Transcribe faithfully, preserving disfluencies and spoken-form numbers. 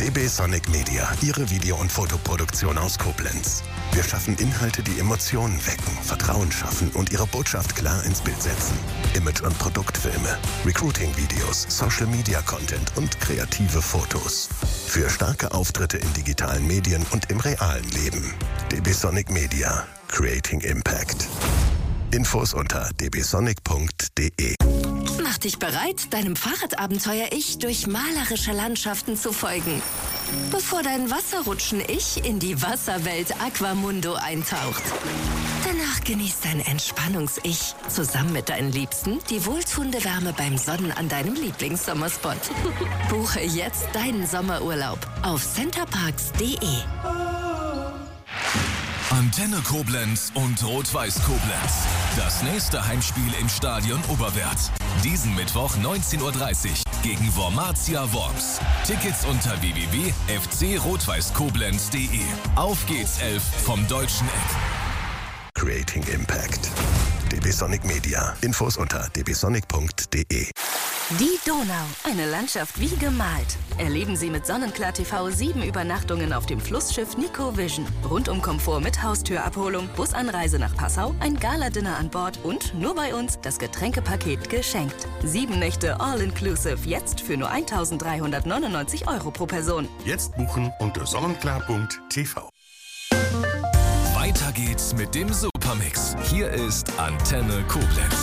D B Sonic Media, Ihre Video- und Fotoproduktion aus Koblenz. Wir schaffen Inhalte, die Emotionen wecken, Vertrauen schaffen und Ihre Botschaft klar ins Bild setzen. Image- und Produktfilme, Recruiting-Videos, Social-Media-Content und kreative Fotos. Für starke Auftritte in digitalen Medien und im realen Leben. D B Sonic Media. Creating Impact. Infos unter d b sonic punkt d e. Mach dich bereit, deinem Fahrradabenteuer-Ich durch malerische Landschaften zu folgen. Bevor dein Wasserrutschen-Ich in die Wasserwelt Aquamundo eintaucht. Danach genießt dein Entspannungs-Ich zusammen mit deinen Liebsten die wohltuende Wärme beim Sonnen an deinem Lieblingssommerspot. Buche jetzt deinen Sommerurlaub auf centerparks punkt d e. Antenne Koblenz und Rot-Weiß Koblenz. Das nächste Heimspiel im Stadion Oberwerth. Diesen Mittwoch neunzehn Uhr dreißig gegen Wormatia Worms. Tickets unter w w w punkt f c rot weiß koblenz punkt d e. Auf geht's elf vom deutschen Eck. Creating Impact. D B Sonic Media. Infos unter d b sonic punkt d e. Die Donau, eine Landschaft wie gemalt. Erleben Sie mit Sonnenklar T V sieben Übernachtungen auf dem Flussschiff Nico Vision. Rundum Komfort mit Haustürabholung, Busanreise nach Passau, ein Gala-Dinner an Bord und nur bei uns das Getränkepaket geschenkt. Sieben Nächte All-Inclusive, jetzt für nur eintausenddreihundertneunundneunzig Euro pro Person. Jetzt buchen unter sonnenklar punkt t v. Weiter geht's mit dem Supermix. Hier ist Antenne Koblenz.